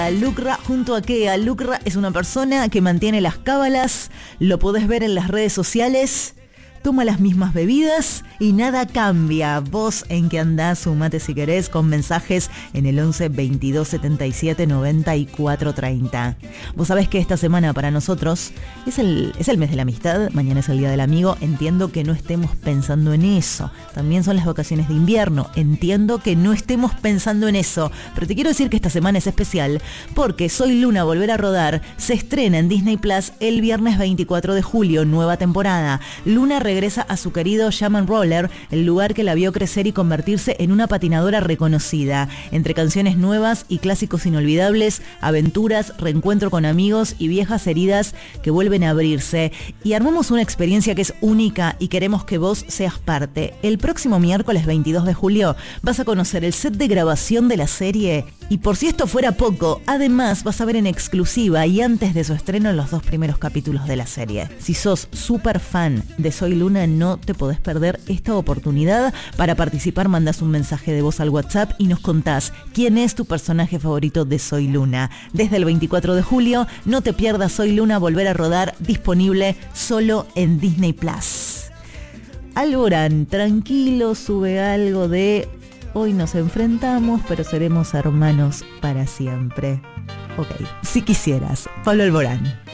Lucra junto a Kea. Lucra es una persona que mantiene las cábalas, lo podés ver en las redes sociales, toma las mismas bebidas y nada cambia. Vos en qué andás, sumate si querés con mensajes en el 11 22 77 94 30. Vos sabés que esta semana para nosotros es el mes de la amistad, mañana es el día del amigo. Entiendo que no estemos pensando en eso. También son las vacaciones de invierno. Entiendo que no estemos pensando en eso. Pero te quiero decir que esta semana es especial porque Soy Luna, Volver a Rodar se estrena en Disney Plus el viernes 24 de julio, nueva temporada. Luna regresa a su querido Jam & Roller, el lugar que la vio crecer y convertirse en una patinadora reconocida. Entre canciones nuevas y clásicos inolvidables, aventuras, reencuentro con amigos y viejas heridas que vuelven a abrirse. Y armamos una experiencia que es única y queremos que vos seas parte. El próximo miércoles 22 de julio vas a conocer el set de grabación de la serie. Y por si esto fuera poco, además vas a ver en exclusiva y antes de su estreno los 2 primeros capítulos de la serie. Si sos súper fan de Soy Luna, no te podés perder esta oportunidad. Para participar mandás un mensaje de voz al WhatsApp y nos contás quién es tu personaje favorito de Soy Luna. Desde el 24 de julio, no te pierdas Soy Luna, Volver a Rodar, disponible solo en Disney Plus. Alborán, tranquilo, sube algo de hoy nos enfrentamos, pero seremos hermanos para siempre. Ok, si quisieras, Pablo Alborán.